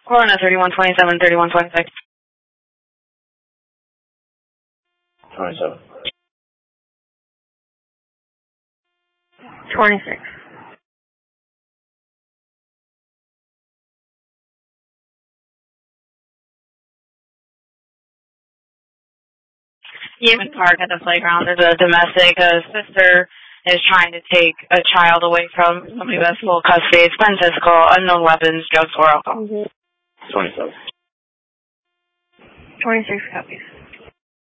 Corona 3127, 3126. 27. 26. Yemen Park at the playground. There's a domestic. A sister is trying to take a child away from somebody with full custody. It's been physical, unknown weapons, drugs, or alcohol. 27. 26 copies.